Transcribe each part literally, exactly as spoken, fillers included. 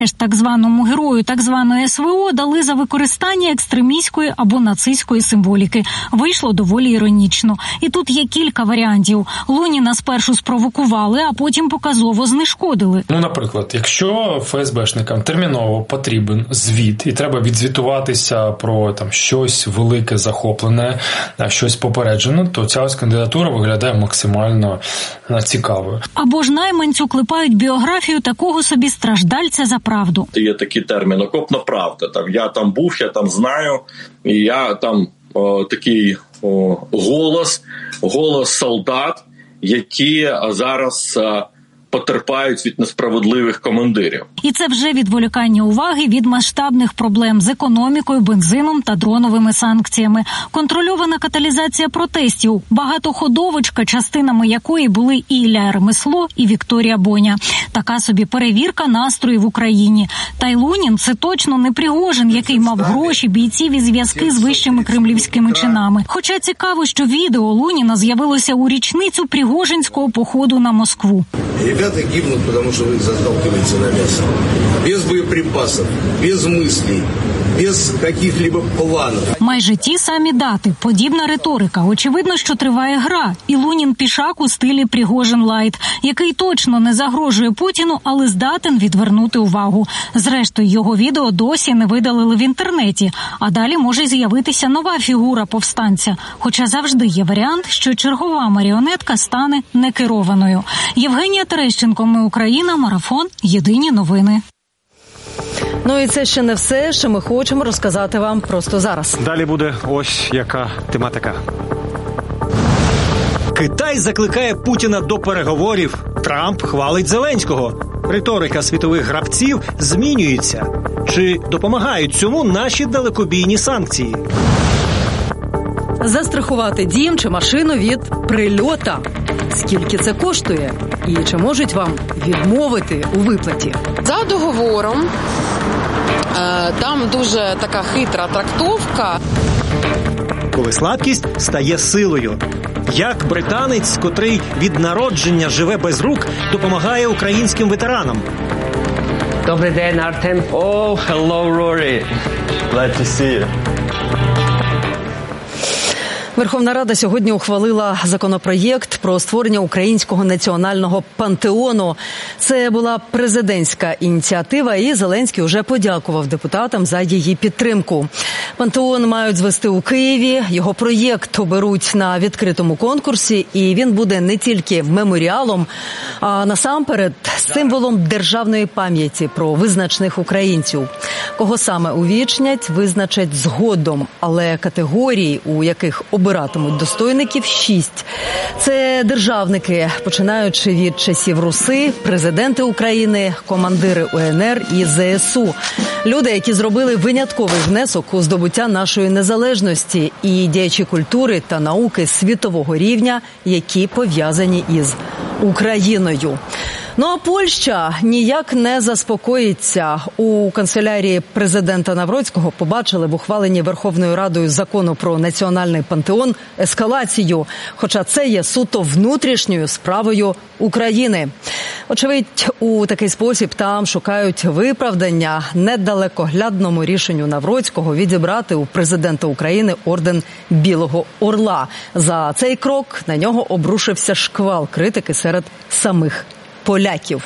так званому герою так званої ес ве о дали за використання екстремістської або нацистської символіки. Вийшло доволі іронічно. І тут є кілька варіантів. Луніна спершу спровокували, а потім показово знешкодили. Ну, наприклад, якщо еф ес бешникам терміново потрібен звіт, і треба відзвітуватися про там щось велике, захоплене, щось попереджене, то ця ось кандидатура виглядає максимально цікавою. Або ж найманцю клепають біографію такого собі страждальця за правду. Є такий термін «окопна правда». Там, я там був, я там знаю, і я там о, такий о, голос, голос солдат, які зараз о, потерпають від несправедливих командирів. І це вже відволікання уваги від масштабних проблем з економікою, бензином та дроновими санкціями. Контрольована каталізація протестів, багатоходовочка, частинами якої були і Ілля Ремесло, і Вікторія Боня. Така собі перевірка настроїв в Україні. Та й Лунін – це точно не Пригожин, який мав гроші, бійців і зв'язки з вищими кремлівськими чинами. Хоча цікаво, що відео Луніна з'явилося у річницю пригожинського походу на Москву. Ребята гибнут, потому что вы их заталкиваете на мясо. Без боеприпасов, без мыслей, без каких-либо планов. Майже ті самі дати, подібна риторика. Очевидно, що триває гра. І Лунін пішак у стилі Пригожин Лайт, який точно не загрожує Путіну, але здатен відвернути увагу. Зрештою, його відео досі не видалили в інтернеті. А далі може з'явитися нова фігура повстанця. Хоча завжди є варіант, що чергова маріонетка стане некерованою. Євгенія Терещенко, Ми Україна, Марафон, Єдині новини. Ну і це ще не все, що ми хочемо розказати вам просто зараз. Далі буде ось яка тематика. Китай закликає Путіна до переговорів. Трамп хвалить Зеленського. Риторика світових гравців змінюється. Чи допомагають цьому наші далекобійні санкції? Застрахувати дім чи машину від прильота. Скільки це коштує? І чи можуть вам відмовити у виплаті? За договором, там дуже така хитра трактовка. Коли слабкість стає силою. Як британець, котрий від народження живе без рук, допомагає українським ветеранам? Добрий день, Артем. Oh, hello, Rory. Glad to see you. Верховна Рада сьогодні ухвалила законопроєкт про створення українського національного пантеону. Це була президентська ініціатива, і Зеленський вже подякував депутатам за її підтримку. Пантеон мають звести у Києві, його проєкт оберуть на відкритому конкурсі, і він буде не тільки меморіалом, а насамперед символом державної пам'яті про визначних українців. Кого саме увічнять, визначать згодом, але категорії, у яких обиратимуть достойників, шість. Це державники, починаючи від часів Руси, президенти України, командири у ен ер і зе ес у. Люди, які зробили винятковий внесок у здобуття нашої незалежності, і діячі культури та науки світового рівня, які пов'язані із Україною. Ну а Польща ніяк не заспокоїться. У канцелярії президента Навроцького побачили в ухваленні Верховною Радою закону про національний пантеон ескалацію, хоча це є суто внутрішньою справою України. Очевидь, у такий спосіб там шукають виправдання недалекоглядному рішенню Навроцького відібрати у президента України орден Білого Орла. За цей крок на нього обрушився шквал критики серед самих поляків.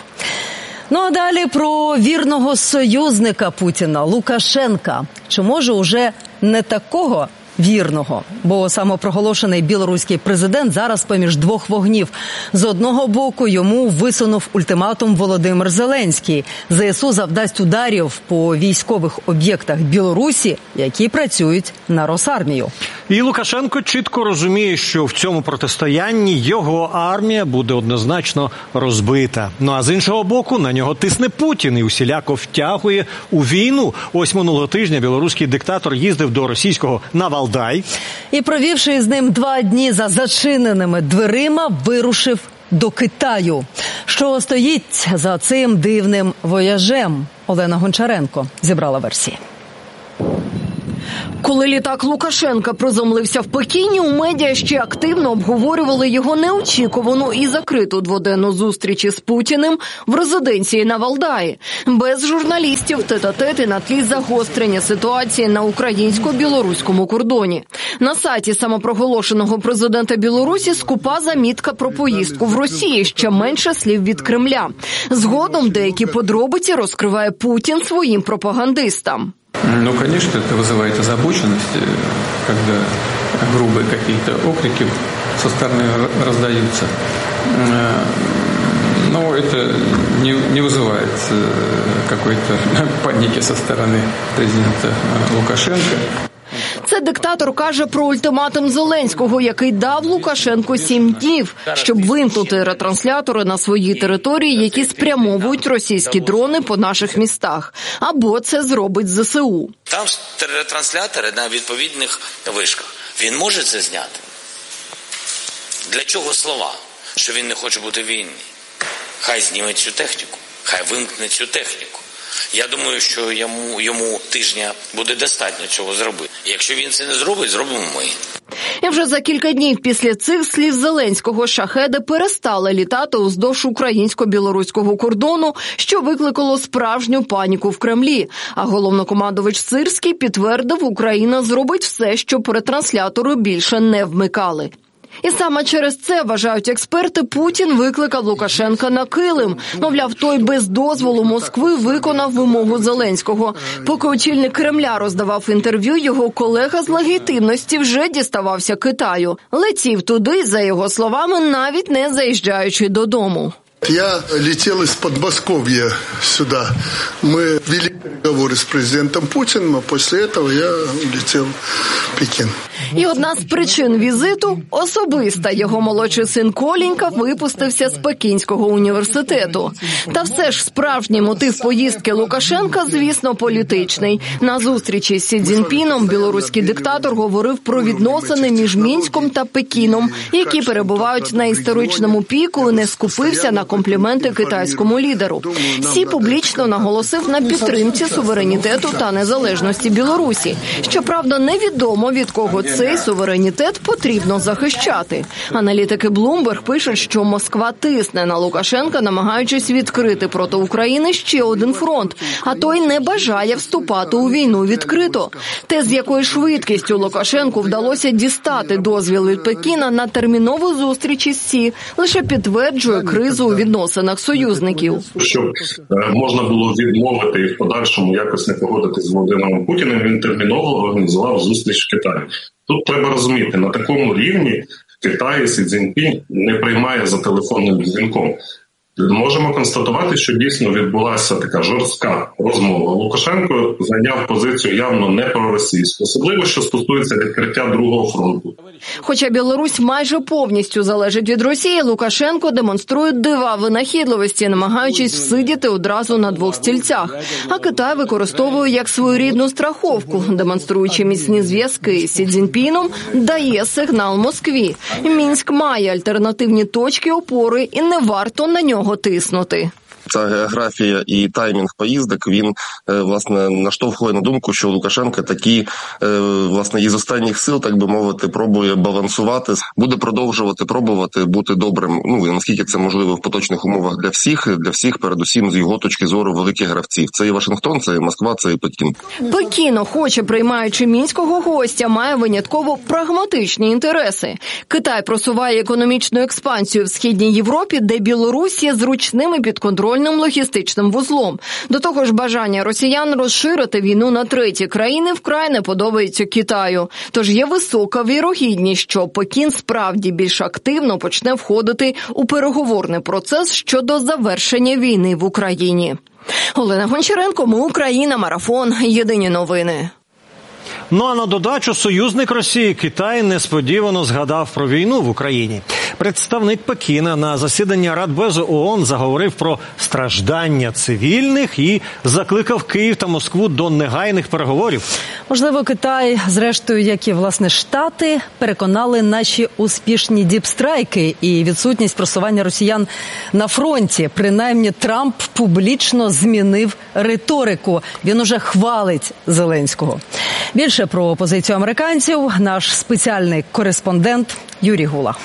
Ну а далі про вірного союзника Путіна Лукашенка. Чи може уже не такого вірного? Бо самопроголошений білоруський президент зараз поміж двох вогнів. З одного боку йому висунув ультиматум Володимир Зеленський. зе ес у завдасть ударів по військових об'єктах Білорусі, які працюють на Росармію. І Лукашенко чітко розуміє, що в цьому протистоянні його армія буде однозначно розбита. Ну а з іншого боку, на нього тисне Путін і усіляко втягує у війну. Ось минулого тижня білоруський диктатор їздив до російського Навалдай. І провівши з ним два дні за зачиненими дверима, вирушив до Китаю. Що стоїть за цим дивним вояжем? Олена Гончаренко зібрала версії. Коли літак Лукашенка приземлився в Пекіні, у медіа ще активно обговорювали його неочікувану і закриту дводенну зустріч із Путіним в резиденції на Валдаї. Без журналістів, тет-а-тет на тлі загострення ситуації на українсько-білоруському кордоні. На сайті самопроголошеного президента Білорусі скупа замітка про поїздку в Росії, ще менше слів від Кремля. Згодом деякі подробиці розкриває Путін своїм пропагандистам. Ну, конечно, это вызывает озабоченность, когда грубые какие-то окрики со стороны раздаются. Но это не, не вызывает какой-то паники со стороны президента Лукашенка. Це диктатор каже про ультиматум Зеленського, який дав Лукашенку сім днів, щоб вимкнути ретранслятори на своїй території, які спрямовують російські дрони по наших містах. Або це зробить зе се у. Там ретранслятори на відповідних вишках. Він може це зняти? Для чого слова? Що він не хоче бути вільний? Хай зніме цю техніку, хай вимкне цю техніку. Я думаю, що йому, йому тижня буде достатньо цього зробити. Якщо він це не зробить, зробимо ми. І вже за кілька днів після цих слів Зеленського шахеди перестали літати уздовж українсько-білоруського кордону, що викликало справжню паніку в Кремлі. А головнокомандувач Сирський підтвердив, Україна зробить все, щоб ретранслятори більше не вмикали. І саме через це, вважають експерти, Путін викликав Лукашенка на килим. Мовляв, той без дозволу Москви виконав вимогу Зеленського. Поки очільник Кремля роздавав інтерв'ю, його колега з легітимності вже діставався Китаю. Летів туди, за його словами, навіть не заїжджаючи додому. Я летел из Подмосковья сюда. Мы вели переговоры с президентом Путиным, а после этого я улетел в Пекин. І одна з причин візиту – особиста. Його молодший син Колінька випустився з Пекінського університету. Та все ж справжній мотив поїздки Лукашенка, звісно, політичний. На зустрічі з Сі Цзіньпіном білоруський диктатор говорив про відносини між Мінськом та Пекіном, які перебувають на історичному піку, і не скупився на компліменти китайському лідеру. Сі публічно наголосив на підтримці суверенітету та незалежності Білорусі. Щоправда, невідомо, від кого цей суверенітет потрібно захищати. Аналітики Bloomberg пишуть, що Москва тисне на Лукашенка, намагаючись відкрити проти України ще один фронт, а той не бажає вступати у війну відкрито. Те, з якою швидкістю Лукашенку вдалося дістати дозвіл від Пекіна на термінову зустріч із Сі, лише підтверджує кризу у відносинах союзників. Щоб можна було відмовити і в подальшому якось не погодитись з Володимиром Путіним, він терміново організував зустріч в Китаї. Тут треба розуміти, на такому рівні в Китаї Сі Цзіньпін не приймає за телефонним дзвінком. Можемо констатувати, що дійсно відбулася така жорстка розмова. Лукашенко зайняв позицію явно не проросійську, особливо, що стосується відкриття другого фронту. Хоча Білорусь майже повністю залежить від Росії, Лукашенко демонструє дива винахідливості, намагаючись всидіти одразу на двох стільцях. А Китай використовує як своєрідну страховку, демонструючи міцні зв'язки з Сі Цзіньпіном, дає сигнал Москві. Мінськ має альтернативні точки опори і не варто на нього тиснути. Ця географія і таймінг поїздок, він, власне, наштовхує на думку, що Лукашенко такі, власне, із останніх сил, так би мовити, пробує балансувати, буде продовжувати пробувати бути добрим, ну, наскільки це можливо в поточних умовах для всіх, для всіх, передусім, з його точки зору, великих гравців. Це і Вашингтон, це і Москва, це і Пекін. Пекін, охоче приймаючи мінського гостя, має винятково прагматичні інтереси. Китай просуває економічну експансію в Східній Європі, де Білорусь є зручним і підконтрольним логістичним вузлом. До того ж, бажання росіян розширити війну на треті країни вкрай не подобається Китаю. Тож є висока вірогідність, що Пекін справді більш активно почне входити у переговорний процес щодо завершення війни в Україні. Олена Гончаренко, Ми Україна, Марафон, Єдині новини. Ну а на додачу союзник Росії Китай несподівано згадав про війну в Україні. Представник Пекіна на засіданні Радбезу ООН заговорив про страждання цивільних і закликав Київ та Москву до негайних переговорів. Можливо, Китай, зрештою, як і, власне, Штати, переконали наші успішні діпстрайки і відсутність просування росіян на фронті. Принаймні, Трамп публічно змінив риторику. Він уже хвалить Зеленського. Більше про позицію американців наш спеціальний кореспондент Юрій Гула.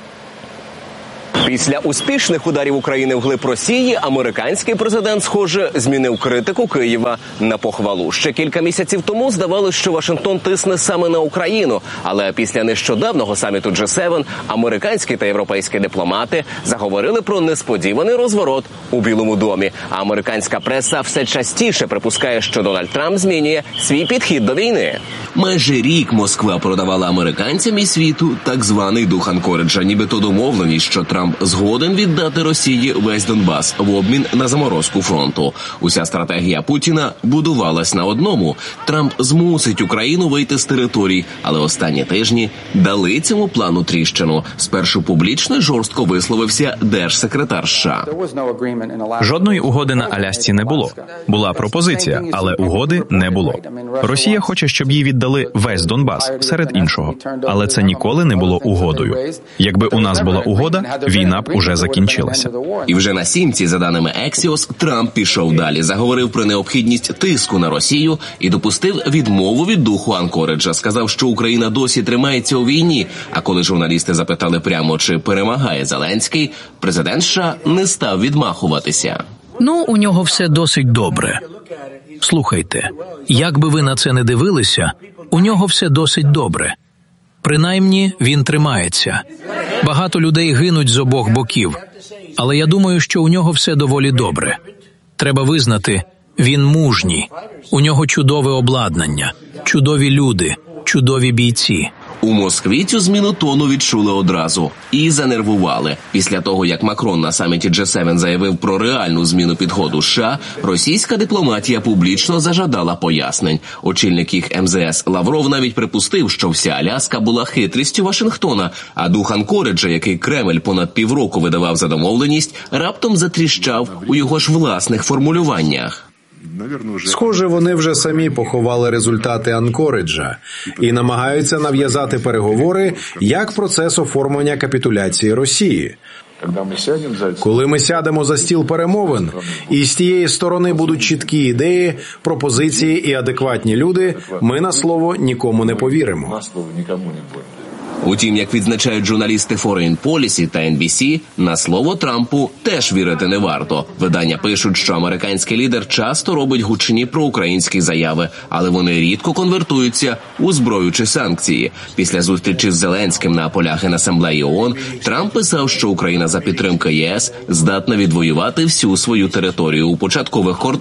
Після успішних ударів України вглиб Росії американський президент, схоже, змінив критику Києва на похвалу. Ще кілька місяців тому здавалося, що Вашингтон тисне саме на Україну. Але після нещодавнього саміту джі сім американські та європейські дипломати заговорили про несподіваний розворот у Білому домі. А американська преса все частіше припускає, що Дональд Трамп змінює свій підхід до війни. Майже рік Москва продавала американцям і світу так званий дух Анкориджа, нібито домовленість, що Трамп згоден віддати Росії весь Донбас в обмін на заморозку фронту. Уся стратегія Путіна будувалась на одному – Трамп змусить Україну вийти з територій, але останні тижні дали цьому плану тріщину. Спершу публічно й жорстко висловився держсекретар США. Жодної угоди на Алясці не було. Була пропозиція, але угоди не було. Росія хоче, щоб їй віддали весь Донбас, серед іншого. Але це ніколи не було угодою. Якби у нас була угода, війна б уже закінчилася. І вже на сімці, за даними Axios, Трамп пішов далі, заговорив про необхідність тиску на Росію і допустив відмову від духу Анкориджа. Сказав, що Україна досі тримається у війні, а коли журналісти запитали прямо, чи перемагає Зеленський, президент США не став відмахуватися. Ну, у нього все досить добре. Слухайте, як би ви на це не дивилися, у нього все досить добре. Принаймні, він тримається. Багато людей гинуть з обох боків. Але я думаю, що у нього все доволі добре. Треба визнати, він мужній. У нього чудове обладнання, чудові люди, чудові бійці. У Москві цю зміну тону відчули одразу і занервували. Після того, як Макрон на саміті джі сім заявив про реальну зміну підходу США, російська дипломатія публічно зажадала пояснень. Очільник їх ем зе ес Лавров навіть припустив, що вся Аляска була хитрістю Вашингтона, а дух Анкориджа, який Кремль понад півроку видавав за домовленість, раптом затріщав у його ж власних формулюваннях. Схоже, вони вже самі поховали результати Анкориджа і намагаються нав'язати переговори як процес оформлення капітуляції Росії. Коли ми сядемо за стіл перемовин, і з тієї сторони будуть чіткі ідеї, пропозиції і адекватні люди, ми на слово нікому не повіримо. Утім, як відзначають журналісти Foreign Policy та ен бі сі, на слово Трампу теж вірити не варто. Видання пишуть, що американський лідер часто робить гучні проукраїнські заяви, але вони рідко конвертуються у зброю чи санкції. Після зустрічі з Зеленським на полях Генасамблеї ООН Трамп писав, що Україна за підтримки ЄС здатна відвоювати всю свою територію у початкових кордонах.